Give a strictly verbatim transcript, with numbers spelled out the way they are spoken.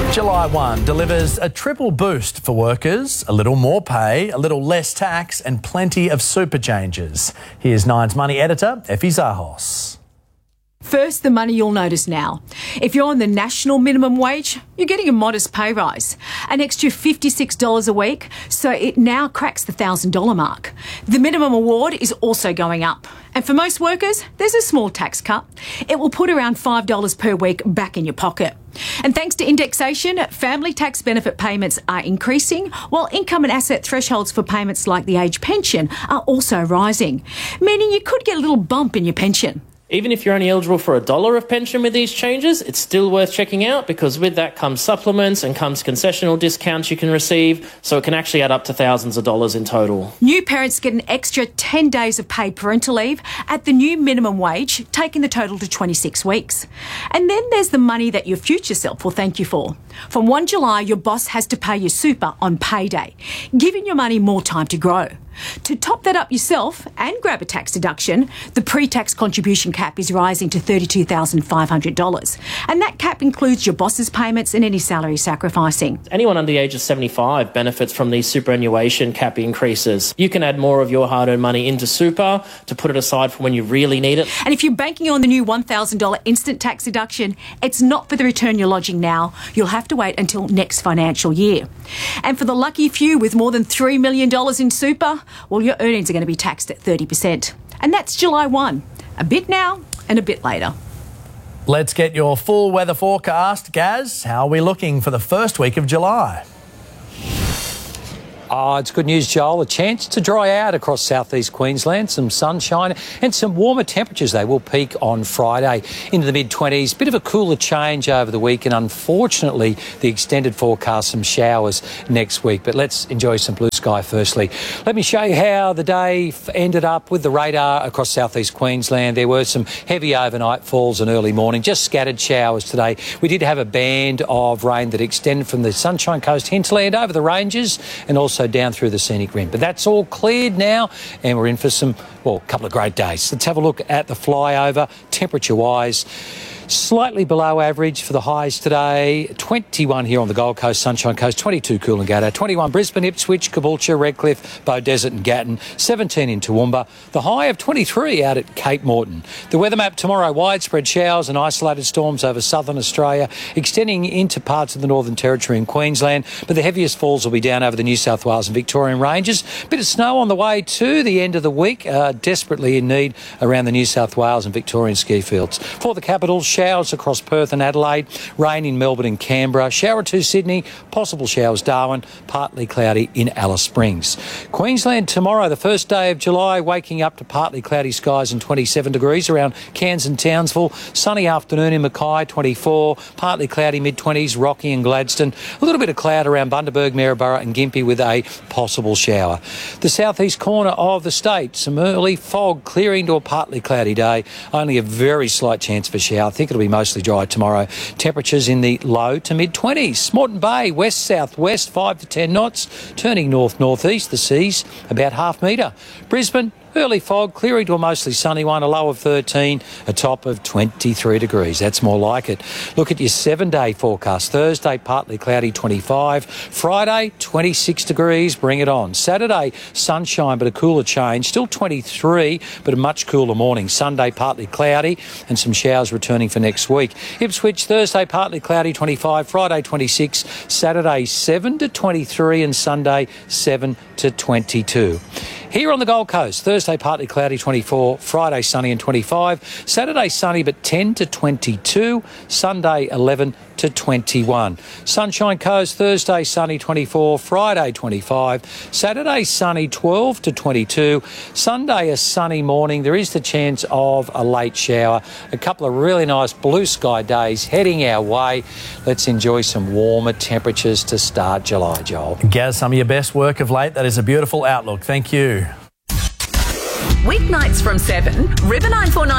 July first delivers a triple boost for workers, a little more pay, a little less tax and plenty of super changes. Here's Nine's Money editor, Effie Zahos. First, the money you'll notice now. If you're on the national minimum wage, you're getting a modest pay rise, an extra fifty-six dollars a week, so it now cracks the one thousand dollars mark. The minimum award is also going up. And for most workers, there's a small tax cut. It will put around five dollars per week back in your pocket. And thanks to indexation, family tax benefit payments are increasing, while income and asset thresholds for payments like the age pension are also rising, meaning you could get a little bump in your pension. Even if you're only eligible for a dollar of pension with these changes, it's still worth checking out because with that comes supplements and comes concessional discounts you can receive, so it can actually add up to thousands of dollars in total. New parents get an extra ten days of paid parental leave at the new minimum wage, taking the total to twenty-six weeks. And then there's the money that your future self will thank you for. From the first of July, your boss has to pay your super on payday, giving your money more time to grow. To top that up yourself and grab a tax deduction, the pre-tax contribution cap is rising to thirty-two thousand five hundred dollars. And that cap includes your boss's payments and any salary sacrificing. Anyone under the age of seventy-five benefits from these superannuation cap increases. You can add more of your hard-earned money into super to put it aside for when you really need it. And if you're banking on the new one thousand dollars instant tax deduction, it's not for the return you're lodging now. You'll have to wait until next financial year. And for the lucky few with more than three million dollars in super, well, your earnings are going to be taxed at thirty percent. And that's July first. A bit now and a bit later. Let's get your full weather forecast. Gaz, how are we looking for the first week of July? Oh, it's good news, Joel. A chance to dry out across southeast Queensland, some sunshine and some warmer temperatures. They will peak on Friday into the mid-twenties. Bit of a cooler change over the week and unfortunately the extended forecast some showers next week. But let's enjoy some blue sky firstly. Let me show you how the day ended up with the radar across southeast Queensland. There were some heavy overnight falls and early morning, just scattered showers today. We did have a band of rain that extended from the Sunshine Coast hinterland over the ranges and also down through the scenic rim. But that's all cleared now and we're in for some, well, a couple of great days. Let's have a look at the flyover, temperature-wise. Slightly below average for the highs today. twenty-one here on the Gold Coast, Sunshine Coast, twenty-two Coolangatta, twenty-one Brisbane, Ipswich, Caboolture, Redcliffe, Bow Desert and Gatton, seventeen in Toowoomba. The high of twenty-three out at Cape Morton. The weather map tomorrow, widespread showers and isolated storms over southern Australia, extending into parts of the Northern Territory and Queensland, but the heaviest falls will be down over the New South Wales and Victorian ranges. Bit of snow on the way to the end of the week, uh, desperately in need around the New South Wales and Victorian ski fields. For the capital, showers across Perth and Adelaide, rain in Melbourne and Canberra, shower to Sydney, possible showers Darwin, partly cloudy in Alice Springs. Queensland tomorrow, the first day of July, waking up to partly cloudy skies and twenty-seven degrees around Cairns and Townsville, sunny afternoon in Mackay, twenty-four, partly cloudy mid-twenties, Rocky and Gladstone, a little bit of cloud around Bundaberg, Maryborough and Gympie with a possible shower. The southeast corner of the state, some early fog clearing to a partly cloudy day, only a very slight chance for shower. I think it'll be mostly dry tomorrow. Temperatures in the low to mid-twenties. Moreton Bay, west-southwest, five to ten knots, turning north-northeast, the seas about half metre. Brisbane, early fog, clearing to a mostly sunny one, a low of thirteen, a top of twenty-three degrees. That's more like it. Look at your seven-day forecast. Thursday, partly cloudy, twenty-five. Friday, twenty-six degrees. Bring it on. Saturday, sunshine, but a cooler change. Still twenty-three, but a much cooler morning. Sunday, partly cloudy, and some showers returning for next week. Ipswich, Thursday, partly cloudy, twenty-five. Friday, twenty-six. Saturday, seven to twenty-three, and Sunday, seven to twenty-two. Here on the Gold Coast, Thursday partly cloudy, twenty-four, Friday sunny and twenty-five, Saturday sunny but ten to twenty-two, Sunday eleven to twenty-one. Sunshine Coast, Thursday sunny, twenty-four, Friday twenty-five, Saturday sunny, twelve to twenty-two, Sunday a sunny morning. There is the chance of a late shower. A couple of really nice blue sky days heading our way. Let's enjoy some warmer temperatures to start July, Joel. Gaz, some of your best work of late. That is a beautiful outlook. Thank you. Weeknights from seven, River nine four nine.